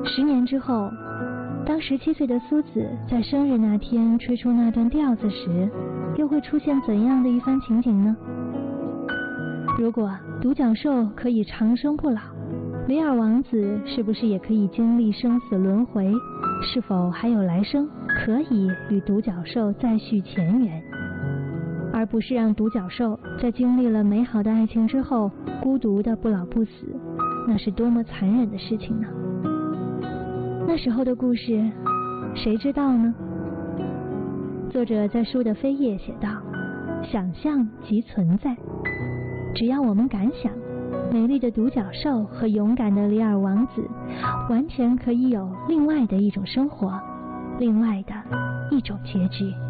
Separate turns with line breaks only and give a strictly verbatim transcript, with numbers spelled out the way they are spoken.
十年之后，当十七岁的苏子在生日那天吹出那段调子时，又会出现怎样的一番情景呢？如果独角兽可以长生不老，李尔王子是不是也可以经历生死轮回？是否还有来生，可以与独角兽再续前缘？而不是让独角兽在经历了美好的爱情之后，孤独的不老不死，那是多么残忍的事情呢？那时候的故事，谁知道呢？作者在书的扉页写道：想象即存在，只要我们敢想，美丽的独角兽和勇敢的里尔王子完全可以有另外的一种生活，另外的一种结局。